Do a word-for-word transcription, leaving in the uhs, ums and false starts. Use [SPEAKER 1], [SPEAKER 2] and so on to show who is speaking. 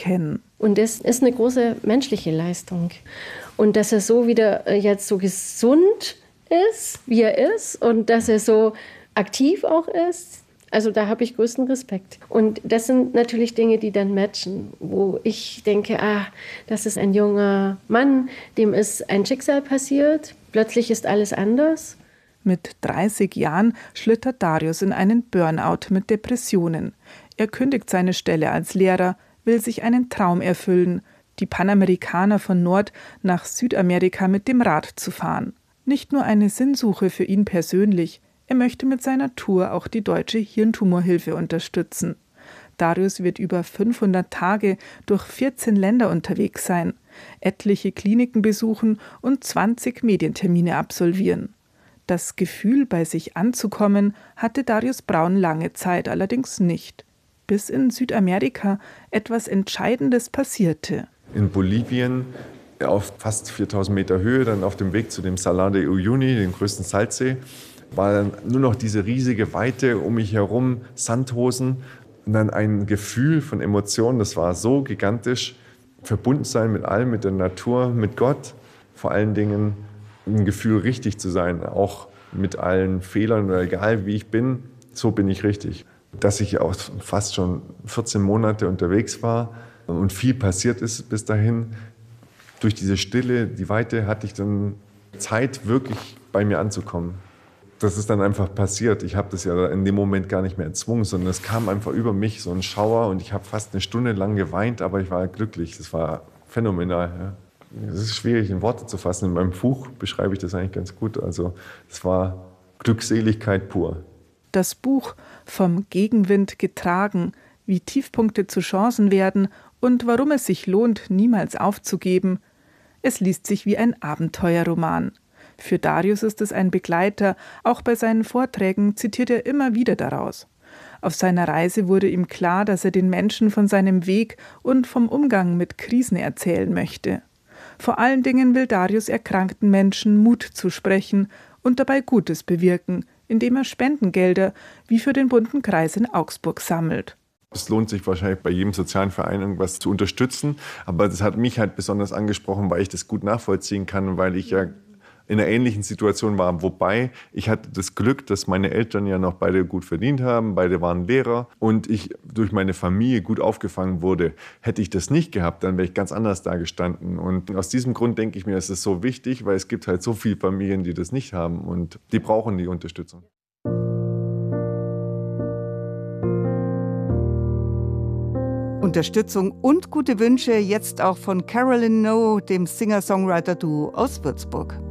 [SPEAKER 1] erkennen.
[SPEAKER 2] Und das ist eine große menschliche Leistung. Und dass er so wieder jetzt so gesund ist, wie er ist, und dass er so aktiv auch ist, also da habe ich größten Respekt. Und das sind natürlich Dinge, die dann matchen, wo ich denke, ah, das ist ein junger Mann, dem ist ein Schicksal passiert, plötzlich ist alles anders.
[SPEAKER 1] Mit dreißig Jahren schlittert Darius in einen Burnout mit Depressionen. Er kündigt seine Stelle als Lehrer, will sich einen Traum erfüllen, die Panamerikaner von Nord- nach Südamerika mit dem Rad zu fahren. Nicht nur eine Sinnsuche für ihn persönlich, er möchte mit seiner Tour auch die Deutsche Hirntumorhilfe unterstützen. Darius wird über fünfhundert Tage durch vierzehn Länder unterwegs sein, etliche Kliniken besuchen und zwanzig Medientermine absolvieren. Das Gefühl, bei sich anzukommen, hatte Darius Braun lange Zeit allerdings nicht, bis in Südamerika etwas Entscheidendes passierte.
[SPEAKER 3] In Bolivien auf fast viertausend Meter Höhe, dann auf dem Weg zu dem Salar de Uyuni, dem größten Salzsee, war dann nur noch diese riesige Weite um mich herum, Sandhosen und dann ein Gefühl von Emotionen, das war so gigantisch, verbunden sein mit allem, mit der Natur, mit Gott, vor allen Dingen ein Gefühl, richtig zu sein, auch mit allen Fehlern oder egal wie ich bin, so bin ich richtig. Dass ich auch fast schon vierzehn Monate unterwegs war und viel passiert ist bis dahin, durch diese Stille, die Weite, hatte ich dann Zeit, wirklich bei mir anzukommen. Das ist dann einfach passiert. Ich habe das ja in dem Moment gar nicht mehr erzwungen, sondern es kam einfach über mich, so ein Schauer, und ich habe fast eine Stunde lang geweint, aber ich war glücklich. Das war phänomenal. Ja. Es ist schwierig in Worte zu fassen. In meinem Buch beschreibe ich das eigentlich ganz gut. Also es war Glückseligkeit pur.
[SPEAKER 1] Das Buch »Vom Gegenwind getragen«, wie Tiefpunkte zu Chancen werden und warum es sich lohnt, niemals aufzugeben. Es liest sich wie ein Abenteuerroman. Für Darius ist es ein Begleiter, auch bei seinen Vorträgen zitiert er immer wieder daraus. Auf seiner Reise wurde ihm klar, dass er den Menschen von seinem Weg und vom Umgang mit Krisen erzählen möchte. Vor allen Dingen will Darius erkrankten Menschen Mut zusprechen und dabei Gutes bewirken, indem er Spendengelder wie für den Bunten Kreis in Augsburg sammelt.
[SPEAKER 3] Es lohnt sich wahrscheinlich bei jedem sozialen Verein irgendwas zu unterstützen, aber das hat mich halt besonders angesprochen, weil ich das gut nachvollziehen kann und weil ich ja in einer ähnlichen Situation war. Wobei, ich hatte das Glück, dass meine Eltern ja noch beide gut verdient haben, beide waren Lehrer und ich durch meine Familie gut aufgefangen wurde. Hätte ich das nicht gehabt, dann wäre ich ganz anders dagestanden. Und aus diesem Grund denke ich mir, es ist so wichtig, weil es gibt halt so viele Familien, die das nicht haben und die brauchen die Unterstützung.
[SPEAKER 4] Unterstützung und gute Wünsche jetzt auch von Carolyn No, dem Singer-Songwriter-Duo aus Würzburg.